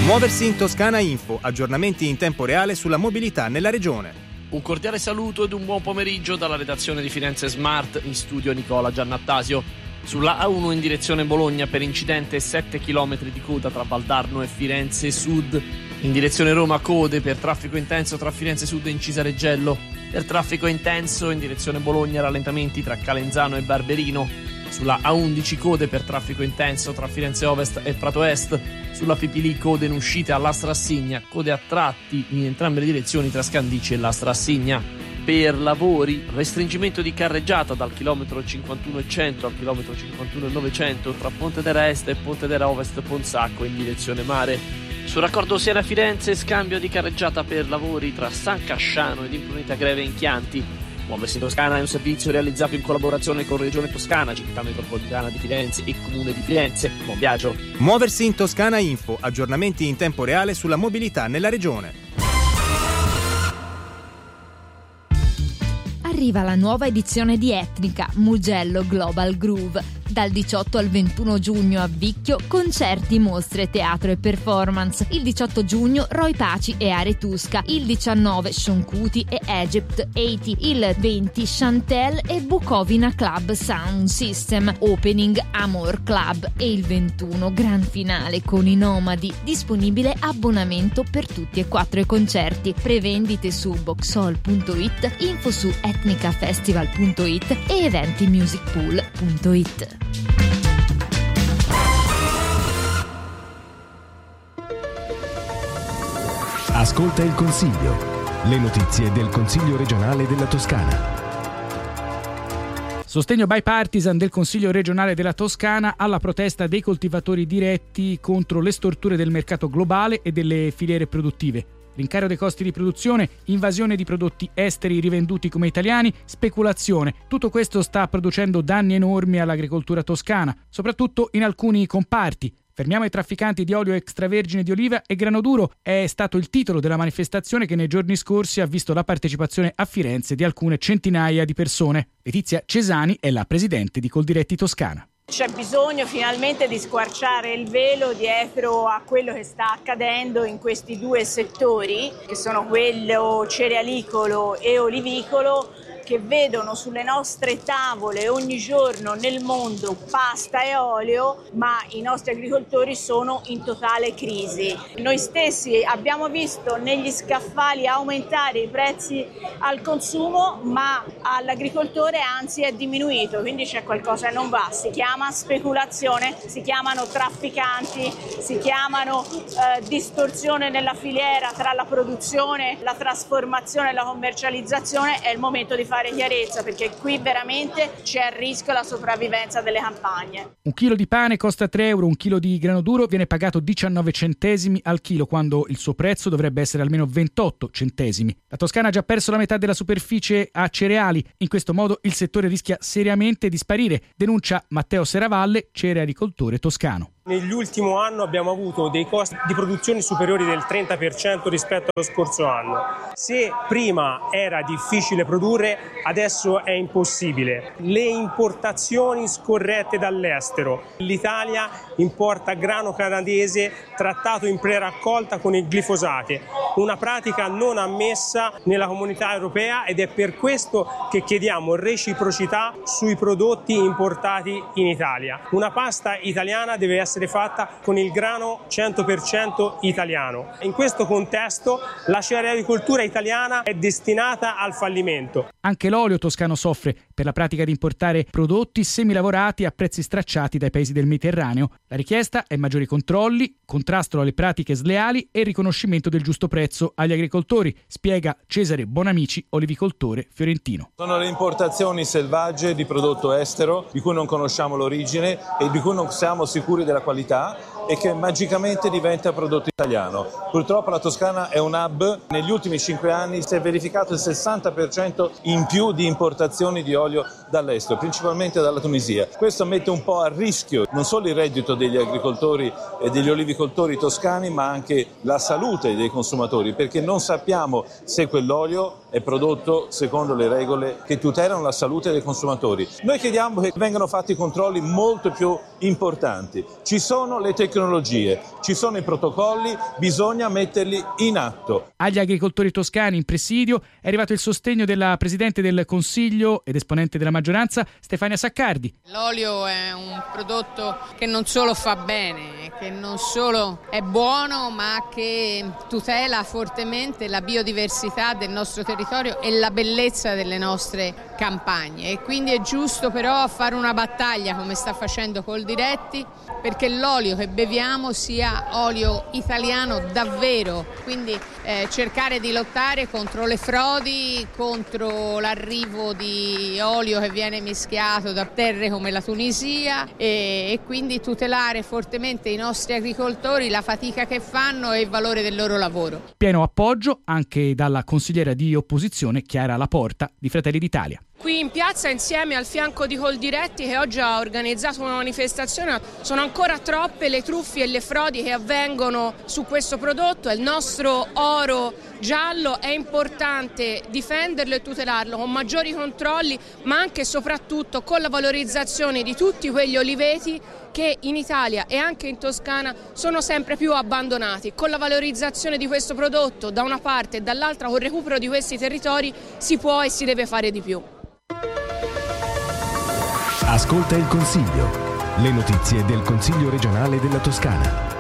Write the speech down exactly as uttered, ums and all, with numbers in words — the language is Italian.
Muoversi in Toscana Info, aggiornamenti in tempo reale sulla mobilità nella regione. Un cordiale saluto ed un buon pomeriggio dalla redazione di Firenze Smart, in studio Nicola Giannattasio. Sulla A uno in direzione Bologna per incidente sette chilometri di coda tra Valdarno e Firenze Sud. In direzione Roma code per traffico intenso tra Firenze Sud e Incisareggello. Per traffico intenso in direzione Bologna rallentamenti tra Calenzano e Barberino. Sulla A undici code per traffico intenso tra Firenze Ovest e Prato Est. Sulla Fipili code in uscita alla Strassigna, code a tratti in entrambe le direzioni tra Scandicci e la Strassigna. Per lavori, restringimento di carreggiata dal chilometro cinquantuno e cento al chilometro cinquantuno e novecento tra Pontedera Est e Pontedera Ovest Ponsacco in direzione mare. Sul raccordo Siena-Firenze, scambio di carreggiata per lavori tra San Casciano ed Imprunita Greve in Chianti. Muoversi in Toscana è un servizio realizzato in collaborazione con Regione Toscana, Città Metropolitana di Firenze e Comune di Firenze. Buon viaggio! Muoversi in Toscana Info, aggiornamenti in tempo reale sulla mobilità nella regione. Arriva la nuova edizione di Etnica, Mugello Global Groove. Dal diciotto al ventuno giugno a Vicchio, concerti, mostre, teatro e performance. Il diciotto giugno Roy Paci e Aretusca. Il diciannove Sean Kuti e Egypt ottanta. Il venti Chantel e Bukovina Club Sound System. Opening Amor Club. E il ventuno gran finale con i Nomadi. Disponibile abbonamento per tutti e quattro i concerti. Prevendite su boxhall punto it, info su etnicafestival punto it e eventimusicpool punto it. Ascolta il Consiglio. Le notizie del Consiglio regionale della Toscana. Sostegno bipartisan del Consiglio regionale della Toscana alla protesta dei coltivatori diretti contro le storture del mercato globale e delle filiere produttive. Rincaro dei costi di produzione, invasione di prodotti esteri rivenduti come italiani, speculazione. Tutto questo sta producendo danni enormi all'agricoltura toscana, soprattutto in alcuni comparti. Fermiamo i trafficanti di olio extravergine di oliva e grano duro è stato il titolo della manifestazione che nei giorni scorsi ha visto la partecipazione a Firenze di alcune centinaia di persone. Letizia Cesani è la presidente di Coldiretti Toscana. C'è bisogno finalmente di squarciare il velo dietro a quello che sta accadendo in questi due settori, che sono quello cerealicolo e olivicolo, che vedono sulle nostre tavole ogni giorno nel mondo pasta e olio, ma i nostri agricoltori sono in totale crisi. Noi stessi abbiamo visto negli scaffali aumentare i prezzi al consumo, ma all'agricoltore anzi è diminuito, quindi c'è qualcosa che non va. Si chiama speculazione, si chiamano trafficanti, si chiamano eh, distorsione nella filiera tra la produzione, la trasformazione e la commercializzazione. È il momento di fare chiarezza, perché qui veramente c'è a rischio la sopravvivenza delle campagne. Un chilo di pane costa tre euro, un chilo di grano duro viene pagato diciannove centesimi al chilo, quando il suo prezzo dovrebbe essere almeno ventotto centesimi. La Toscana ha già perso la metà della superficie a cereali. In questo modo il settore rischia seriamente di sparire, denuncia Matteo Serravalle, cerealicoltore toscano. Nell'ultimo anno abbiamo avuto dei costi di produzione superiori del trenta per cento rispetto allo scorso anno. Se prima era difficile produrre, adesso è impossibile. Le importazioni scorrette dall'estero. L'Italia importa grano canadese trattato in preraccolta con il glifosate, una pratica non ammessa nella comunità europea, ed è per questo che chiediamo reciprocità sui prodotti importati in Italia. Una pasta italiana deve essere essere fatta con il grano cento per cento italiano. In questo contesto la cerealicoltura italiana è destinata al fallimento. Anche l'olio toscano soffre per la pratica di importare prodotti semilavorati a prezzi stracciati dai paesi del Mediterraneo. La richiesta è maggiori controlli, contrasto alle pratiche sleali e riconoscimento del giusto prezzo agli agricoltori, spiega Cesare Bonamici, olivicoltore fiorentino. Sono le importazioni selvagge di prodotto estero di cui non conosciamo l'origine e di cui non siamo sicuri della qualità e che magicamente diventa prodotto italiano. Purtroppo la Toscana è un hub. Negli ultimi cinque anni si è verificato il sessanta per cento in più di importazioni di olio dall'estero, principalmente dalla Tunisia. Questo mette un po' a rischio non solo il reddito degli agricoltori e degli olivicoltori toscani, ma anche la salute dei consumatori, perché non sappiamo se quell'olio è prodotto secondo le regole che tutelano la salute dei consumatori. Noi chiediamo che vengano fatti controlli molto più importanti. Ci sono le tecnologie tecnologie, ci sono i protocolli, bisogna metterli in atto. Agli agricoltori toscani in presidio è arrivato il sostegno della Presidente del Consiglio ed esponente della maggioranza Stefania Saccardi. L'olio è un prodotto che non solo fa bene, che non solo è buono, ma che tutela fortemente la biodiversità del nostro territorio e la bellezza delle nostre campagne. E quindi è giusto però fare una battaglia come sta facendo Coldiretti, perché l'olio che beviamo sia olio italiano davvero, quindi eh, cercare di lottare contro le frodi, contro l'arrivo di olio che viene mischiato da terre come la Tunisia e, e quindi tutelare fortemente i nostri agricoltori, la fatica che fanno e il valore del loro lavoro. Pieno appoggio anche dalla consigliera di opposizione Chiara Laporta di Fratelli d'Italia. Qui in piazza, insieme al fianco di Coldiretti, che oggi ha organizzato una manifestazione, sono ancora troppe le truffe e le frodi che avvengono su questo prodotto. Il nostro oro giallo è importante difenderlo e tutelarlo con maggiori controlli, ma anche e soprattutto con la valorizzazione di tutti quegli oliveti che in Italia e anche in Toscana sono sempre più abbandonati. Con la valorizzazione di questo prodotto da una parte e dall'altra, con il recupero di questi territori, si può e si deve fare di più. Ascolta il Consiglio. Le notizie del Consiglio regionale della Toscana.